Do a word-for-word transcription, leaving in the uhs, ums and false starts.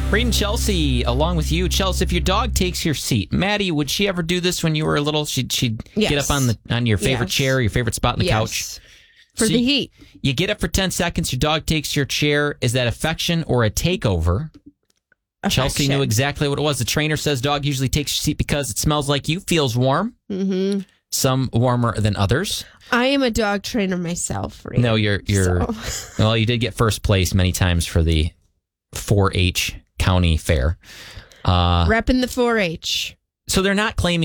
Reed and Chelsea, along with you. Chelsea, if your dog takes your seat, Maddie, would she ever do this when you were little? She'd, she'd yes. get up on the on your favorite yes. chair, your favorite spot on the yes. couch? For so the you, heat. You get up for ten seconds, your dog takes your chair. Is that affection or a takeover? Affection. Chelsea knew exactly what it was. The trainer says dog usually takes your seat because it smells like you, feels warm. Mm-hmm. Some warmer than others. I am a dog trainer myself. Reed, no, you're you're. So. Well, you did get first place many times for the four H county fair. Uh, Repping the four H. So they're not claiming.